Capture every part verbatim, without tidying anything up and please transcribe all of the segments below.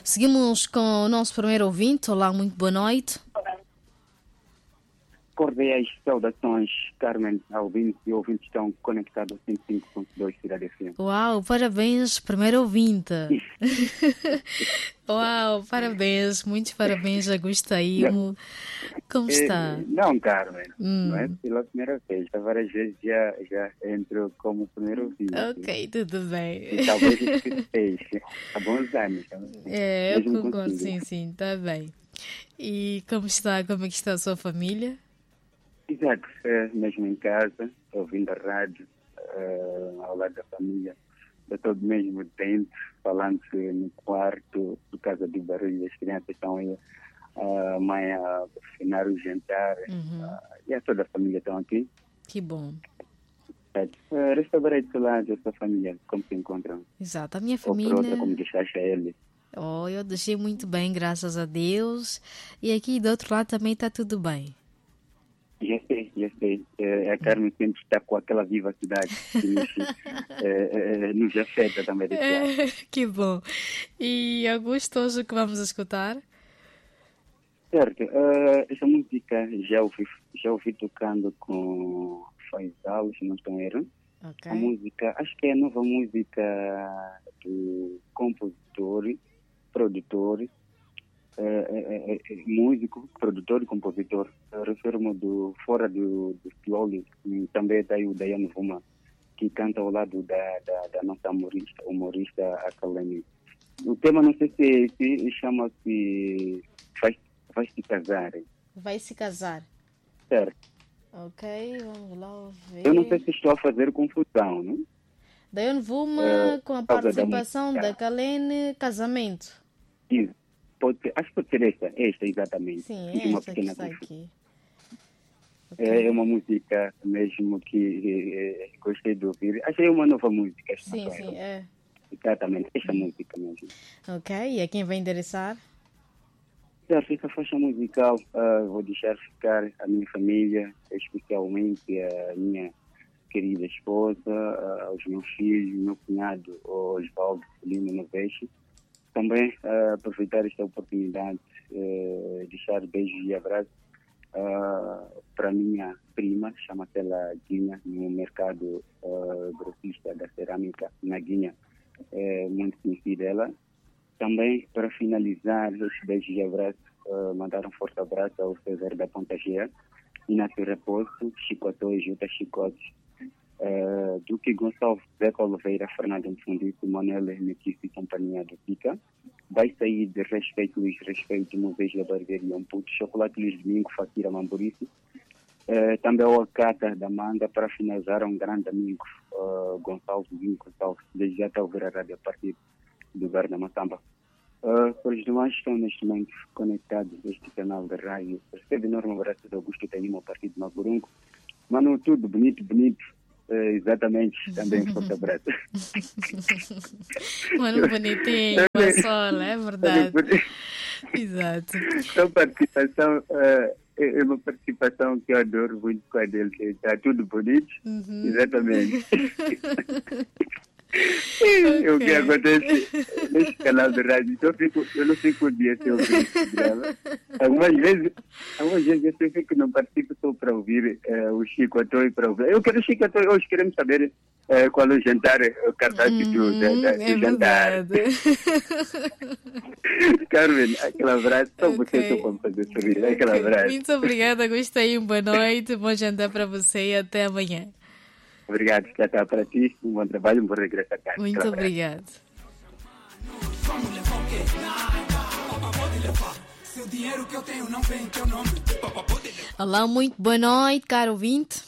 Seguimos com o nosso primeiro ouvinte. Olá, muito boa noite. Cordiais saudações, Carmen, ouvintes e ouvintes estão conectados ao cento e cinco ponto dois Cidade F M. Uau, parabéns, primeiro ouvinte. Uau, parabéns, muitos parabéns, Agostinho. Como está? É, não, Carmen, Hum. não é pela primeira vez, há várias vezes já, já entro como primeiro ouvinte. Ok, tudo bem. E talvez esteja há bons anos. É, eu mesmo concordo, consigo. sim, sim, está bem. E como está, como é que está a sua família? Exato, é, mesmo em casa, ouvindo a rádio, uh, ao lado da família. Eu estou mesmo dentro, falando-se no quarto, por causa do barulho, as crianças estão aí, a mãe a afinar o jantar, Uhum. uh, e a toda a família estão aqui. Que bom. Uh, resta agora do lado da sua família, como se encontram? Exato, a minha Ou por família... outra, como deixaste a ele? Oh, eu deixei muito bem, graças a Deus. E aqui do outro lado também está tudo bem. Já sei, já sei. É, a Carmen sempre está com aquela vivacidade que nos, é, é, nos afeta também. Desse lado. É, que bom. E Augusto, hoje o que vamos escutar? Certo, uh, essa música já ouvi, já ouvi tocando com Faisal, se não estou errando. Ok. A música, acho que é a nova música do compositor, produtor, é, é, é, músico, produtor e compositor. Eu refiro-me do fora do, do Floli, e também daí o Dayane Vuma, que canta ao lado da, da, da nossa humorista, humorista Acalene. O tema não sei se, se chama-se Vai, vai se casar. Vai se casar. Certo. Ok, vamos lá ver. Eu não sei se estou a fazer confusão, não? Dayane Vuma É, com a por causa da participação música. da Kalene, Casamento. Isso. Pode ser, acho que pode ser esta, esta exatamente. Sim, Fiz é uma esta que pequena está confusão. aqui. É é uma música mesmo que eh, gostei de ouvir. Achei uma nova música. esta Sim, agora. sim, é. Exatamente, esta música mesmo. Ok, e a quem vai endereçar? Certo, essa faixa musical ah, vou deixar ficar a minha família, especialmente a minha querida esposa, ah, os meus filhos, meu cunhado Osvaldo Celino Noveste. Também ah, aproveitar esta oportunidade, eh, deixar beijos e abraços ah, para a minha prima, chama-se ela Guinha, no mercado ah, grossista da cerâmica na Guinha. É muito conhecida ela. Também, para finalizar, este beijos e abraços, uh, mandar um forte abraço ao César da Ponta G, Inácio Raposo, Chico Atoi, Juta Chicotes, uh, Duque Gonçalves, Zeca Oliveira, Fernando Mfundico, Manuel Mequice e companhia do Pica. Vai sair de Respeito Luís Respeito, um beijo da Barbearia, um puto, Chocolate Luís Domingo, Fakira Mamburice. Uh, também o Acata da Manga, para finalizar, um grande amigo, uh, Gonçalves, Vinho Gonçalves, desde já está a ouvir a rádio a partir do Bar da Matamba. Uh, para os demais que estão neste momento conectados neste canal da rádio, recebe enorme abraço do Augusto Taimo, a partir de Magurungo. Mano, tudo bonito, bonito. Uh, exatamente, também um forte abraço. Mano, bonitinho, uma sola, é verdade. Exato. Então, participação, uh, é uma participação que eu adoro muito com a dele. Está tudo bonito. Uhum. Exatamente. Okay. O que acontece neste canal de rádio, eu, fico, eu não fico um dia sem ouvir esse programa. Algumas vezes, algumas vezes eu fico, não participo só para ouvir uh, o Chico Atoi, para ouvir. Eu quero o Chico Atoi, hoje queremos saber uh, qual é o jantar, o cardápio hum, do, da, da, do é jantar. Carmen, aquele abraço, só okay. Você só pode fazer sorrir, okay. Aquele abraço. Muito obrigada, gostei, boa noite, bom jantar para você e até amanhã. Obrigado, já está para ti. Um bom trabalho, um bom regresso a casa. Muito claro. Obrigado. Olá, muito boa noite, caro ouvinte.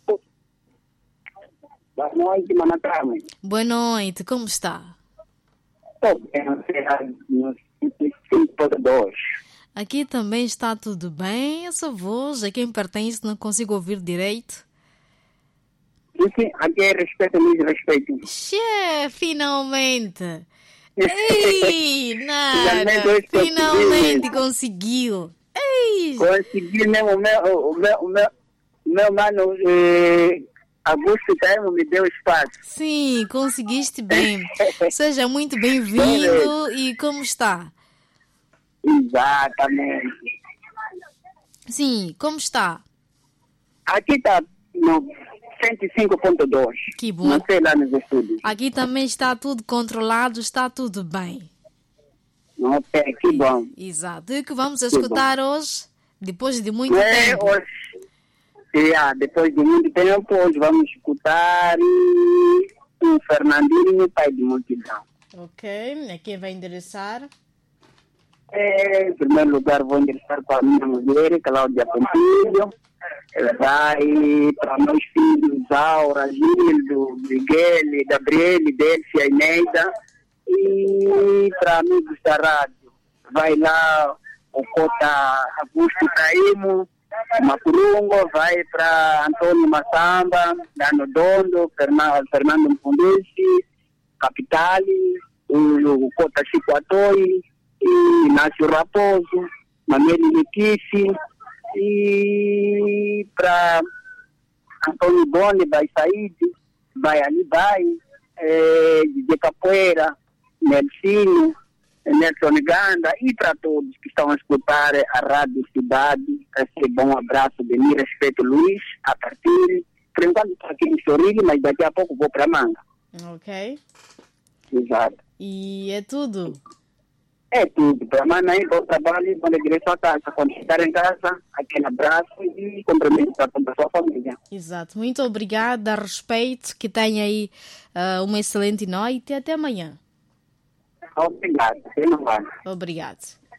Boa noite, Mana Carmen. Boa noite, como está? Estou bem, no cinco ponto dois. Aqui também está tudo bem. Essa voz a quem pertence não consigo ouvir direito. Sim, aqui é respeito, mesmo respeito. Che, finalmente. Ei, nada. Finalmente, finalmente conseguiu. Ei. Consegui mesmo, o meu, o meu, o meu, meu mano, eh, Augusto Taimo me deu espaço. Sim, conseguiste bem. Seja muito bem-vindo. E como está? Exatamente. Sim, como está? Aqui está no cento e cinco ponto dois. Que bom. Não sei lá nos estúdios. Aqui também está tudo controlado, está tudo bem. Ok, que bom. Exato. E o que vamos Que escutar hoje, depois de muito É, tempo? hoje, yeah, depois de muito tempo, hoje vamos escutar o Fernandinho, pai de multidão. Ok, a quem vai endereçar? É, em primeiro lugar, vou endereçar para a minha mulher, Cláudia Pompilho. Ela vai para meus filhos, Aura, Gildo, Miguel, Gabriele, Delcia, Ineida. E para amigos da rádio, vai lá o Cota Augusto Caimo, Macurungo, vai para Antônio Massamba, Dano Dondo, Fernando, Fernando Mpunduchi, Capitali, o, o Cota Chico Atoi, e Inácio Raposo, Mameli Lequice, e para Antônio Boni, vai Said, vai Alibai, é, de Capoeira, Nelsinho, Nelson Ganda, e para todos que estão a escutar a Rádio Cidade, esse bom abraço de mim, respeito Luiz, a partir, por enquanto estou aqui em Sorrilho, mas daqui a pouco vou para Manga. Ok. Exato. E é tudo? É tudo, para amanhã, bom trabalho, bom regresso à casa. Quando chegar em casa, aquele abraço e cumprimento para toda a sua família. Exato. Muito obrigada, respeito, que tenha aí uh, uma excelente noite e até amanhã. Obrigado, você não vai. Obrigado.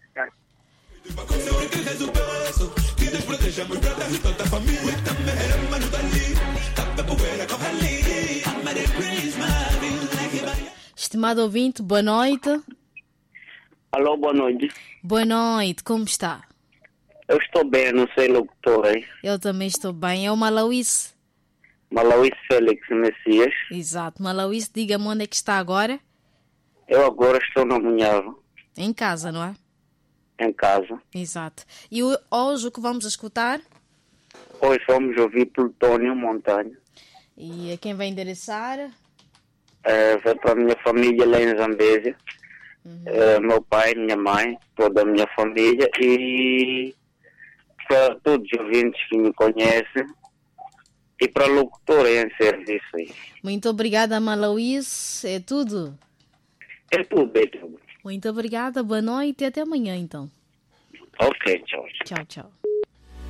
Estimado ouvinte, boa noite. Alô, boa noite. Boa noite, como está? Eu estou bem, não sei locutor aí. Eu também estou bem. É o Malauíce. Malauíce Félix Messias. Exato. Malauíce, diga-me onde é que está agora? Eu agora estou na Munhava. Em casa, não é? Em casa. Exato. E hoje o que vamos escutar? Hoje vamos ouvir Plutónio Montanha. E a quem vai endereçar? É, vai para a minha família lá em Zambésia. Uhum. É, meu pai, minha mãe, toda a minha família e para todos os ouvintes que me conhecem e para a locutora em serviço aí. Muito obrigada, Malauíce. É tudo? É tudo, é tudo. Muito obrigada, boa noite e até amanhã então. Ok, tchau. Tchau, tchau.